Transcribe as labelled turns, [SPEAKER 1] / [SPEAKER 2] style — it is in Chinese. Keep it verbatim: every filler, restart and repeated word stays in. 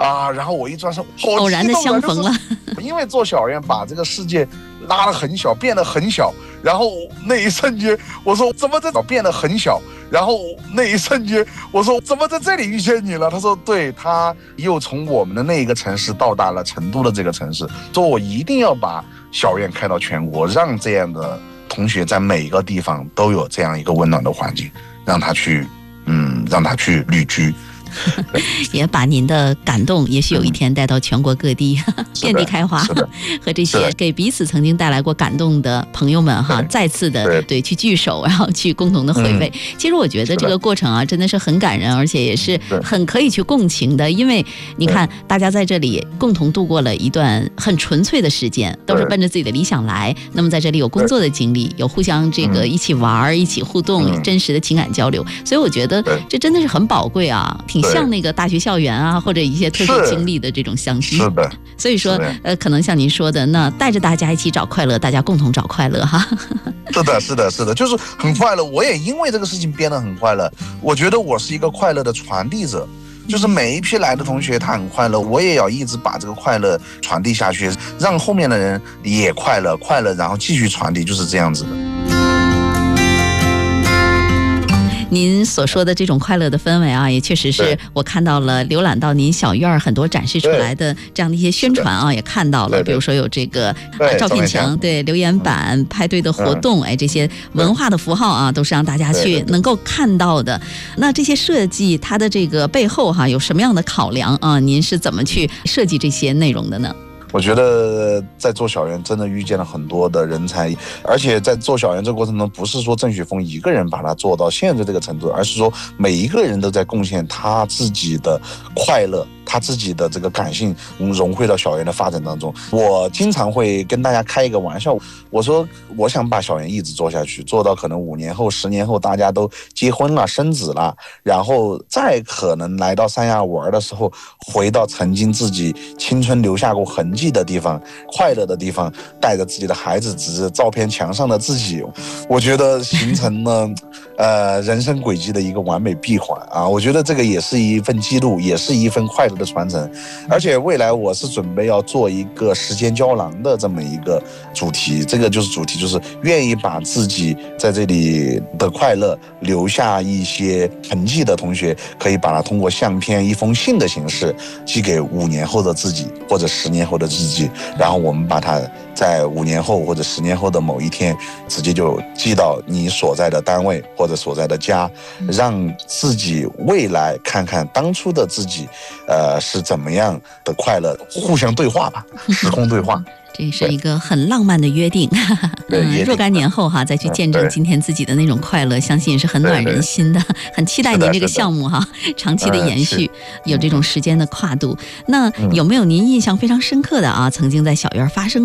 [SPEAKER 1] 啊，然后我一转身，好
[SPEAKER 2] 偶然的相逢了，
[SPEAKER 1] 就是、因为做小圆把这个世界拉得很小，变得很小，然后那一瞬间，我说怎么在变得很小，然后那一瞬间，我说怎么在这里遇见你了？他说对，他又从我们的那一个城市到达了成都的这个城市，说我一定要把小圆开到全国，让这样的同学在每一个地方都有这样一个温暖的环境，让他去，嗯，让他去旅居。
[SPEAKER 2] 也把您的感动也许有一天带到全国各地，嗯、遍地开花，和这些给彼此曾经带来过感动的朋友们哈，再次的 对, 对去聚首，然后去共同的回味、嗯、其实我觉得这个过程啊真的是很感人，而且也是很可以去共情的，因为你看大家在这里共同度过了一段很纯粹的时间，都是奔着自己的理想来，那么在这里有工作的经历，有互相这个一起玩一起互动、嗯、真实的情感交流，所以我觉得这真的是很宝贵啊，挺像那个大学校园啊，或者一些特殊经历的这种相聚。
[SPEAKER 1] 是的，
[SPEAKER 2] 所以说，呃，可能像您说的，那带着大家一起找快乐，大家共同找快乐哈。
[SPEAKER 1] 是的，是的，是的，就是很快乐。我也因为这个事情变得很快乐。我觉得我是一个快乐的传递者，就是每一批来的同学他很快乐，我也要一直把这个快乐传递下去，让后面的人也快乐，快乐，然后继续传递，就是这样子的。
[SPEAKER 2] 您所说的这种快乐的氛围啊，也确实是我看到了，浏览到您小院很多展示出来的这样的一些宣传啊，也看到了，比如说有这个啊照片墙、对留言板、嗯、派对的活动，哎，这些文化的符号啊，都是让大家去能够看到的。那这些设计它的这个背后哈、啊，有什么样的考量啊？您是怎么去设计这些内容的呢？
[SPEAKER 1] 我觉得在做小圆真的遇见了很多的人才，而且在做小圆这个过程中，不是说郑雪峰一个人把它做到现在这个程度，而是说每一个人都在贡献他自己的快乐，他自己的这个感性融汇到小圆的发展当中。我经常会跟大家开一个玩笑，我说我想把小圆一直做下去，做到可能五年后、十年后大家都结婚了、生子了，然后再可能来到三亚玩的时候，回到曾经自己青春留下过痕迹的地方、快乐的地方，带着自己的孩子，指着照片墙上的自己，我觉得形成了呃人生轨迹的一个完美闭环啊！我觉得这个也是一份记录，也是一份快乐的传承。而且未来我是准备要做一个时间胶囊的这么一个主题，这个就是主题就是愿意把自己在这里的快乐留下一些痕迹的同学，可以把它通过相片、一封信的形式寄给五年后的自己或者十年后的自己，然后我们把它在五年后或者十年后的某一天直接就寄到你所在的单位或者所在的家，让自己未来看看当初的自己呃是怎么样的快乐，互相对话吧，时空对话。
[SPEAKER 2] 这是一个很浪漫的约定，嗯，若干年后哈，再去见证今天自己的那种快乐，相信是很暖人心的。很期待您这个项目哈，长期的延续，有这种时间的跨度。那有没有您印象非常深刻的啊，曾经在小院发生